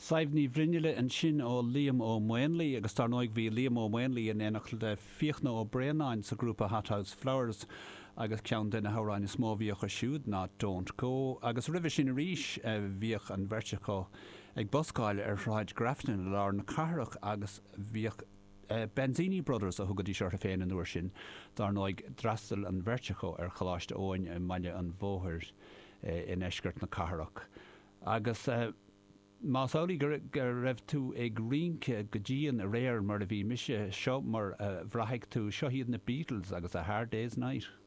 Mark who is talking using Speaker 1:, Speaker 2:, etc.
Speaker 1: Saibhní bhrinneile an sin ó Liam Ó Maonlaí agus tar nóig bhí Liam Ó Maonlaí in éanach le fíochna ó Breanáin sa grúpa Hothouse Flowers agus ceann den na hawráin is mó bhíoch ar siúd ná Don't Go agus ribh sin a ríis bhíoch an bhirteachá ag boscáil ar shráid grafnin le lár na carach agus bhíoch Benzini Brothers a thugadí seirta féin an uair sin dar nóig drastal an bhirteachá ar choláiste óin maile an bhóthir in eisgurt na carach agus Más álaí gur raibh tú ag rionce go dtíon a réir mar a bhí mise seo mar bhraithigh tú seo iad na Beatles agus a Hard Day's Night.